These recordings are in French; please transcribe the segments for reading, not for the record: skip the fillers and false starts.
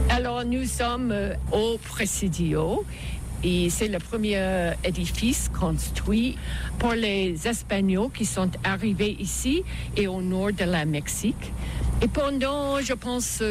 Alors, nous sommes au Presidio. Et c'est le premier édifice construit pour les Espagnols qui sont arrivés ici et au nord de la Mexique. Et pendant, je pense,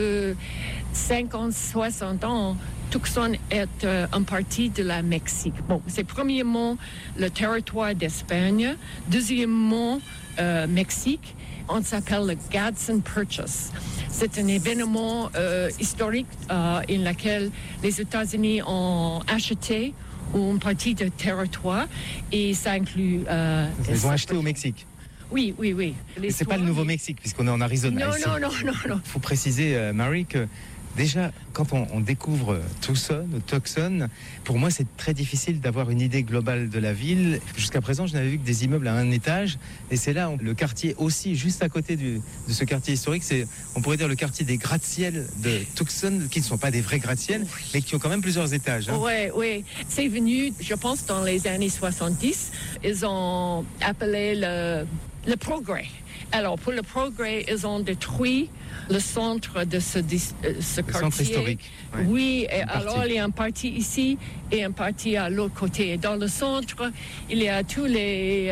50, 60 ans, Tucson est en partie de la Mexique. Bon, c'est premièrement le territoire d'Espagne, deuxièmement Mexique. On s'appelle le Gadsden Purchase. C'est un événement historique dans lequel les États-Unis ont acheté une partie de territoire et ça inclut... Ils ont acheté au Mexique. Oui. Mais c'est pas le Nouveau-Mexique puisqu'on est en Arizona. Non. Il faut préciser, Marie, que déjà, quand on découvre Tucson, pour moi, c'est très difficile d'avoir une idée globale de la ville. Jusqu'à présent, je n'avais vu que des immeubles à un étage. Et c'est là, le quartier aussi, juste à côté de ce quartier historique, c'est, on pourrait dire, le quartier des gratte-ciel de Tucson, qui ne sont pas des vrais gratte-ciel, mais qui ont quand même plusieurs étages. Oui. C'est venu, je pense, dans les années 70. Ils ont appelé le progrès. Alors, pour le progrès, ils ont détruit le centre de ce quartier. Centre historique. Ouais. Oui, et alors il y a une partie ici et une partie à l'autre côté. Et dans le centre, il y a tous les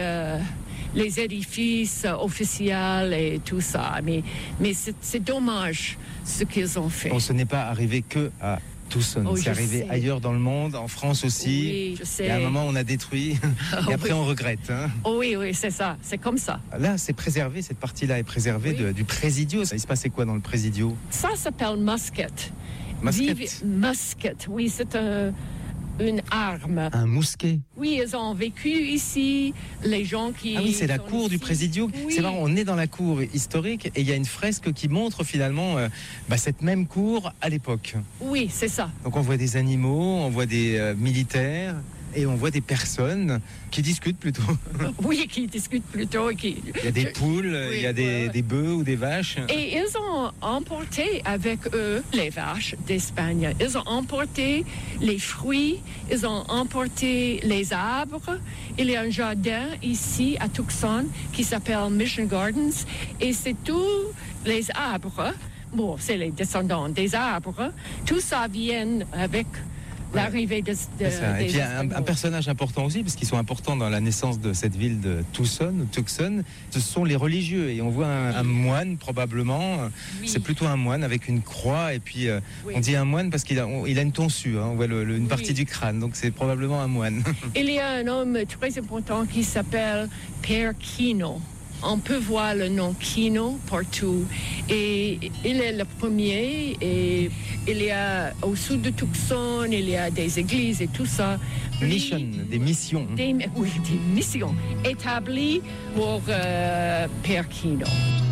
édifices officiels et tout ça. Mais c'est dommage ce qu'ils ont fait. Bon, ce n'est pas arrivé que à Tucson, c'est arrivé ailleurs dans le monde, en France aussi. Oui, je sais. Et à un moment, on a détruit, et après, on regrette. Hein. Oui, c'est ça, c'est comme ça. Là, c'est préservé, cette partie-là est préservée du Presidio. Il se passait quoi dans le Presidio? Ça s'appelle musket. Musket, oui, c'est une arme. Un mousquet? Oui, ils ont vécu ici, les gens qui... Ah oui, c'est la cour ici. Du Presidio. Oui. C'est marrant, on est dans la cour historique et il y a une fresque qui montre finalement cette même cour à l'époque. Oui, c'est ça. Donc on voit des animaux, on voit des militaires et on voit des personnes qui discutent plutôt. Oui, qui discutent plutôt. Il y a des poules, il y a des bœufs ou des vaches. Et ils ont emporté avec eux les vaches d'Espagne. Ils ont emporté les fruits, ils ont emporté les arbres. Il y a un jardin ici à Tucson qui s'appelle Mission Gardens. Et c'est tous les arbres. Bon, c'est les descendants des arbres. Tout ça vient avec... l'arrivée des et puis un personnage important aussi, parce qu'ils sont importants dans la naissance de cette ville de Tucson, ce sont les religieux. Et on voit un moine probablement, c'est plutôt un moine avec une croix, et puis on dit un moine parce qu'il a une tonsure, hein, on voit une partie du crâne, donc c'est probablement un moine. Il y a un homme très important qui s'appelle Père Kino. On peut voir le nom Kino partout. Et il est le premier. Et il y a au sud de Tucson, il y a des églises et tout ça. Des missions. Des missions établies pour Père Kino.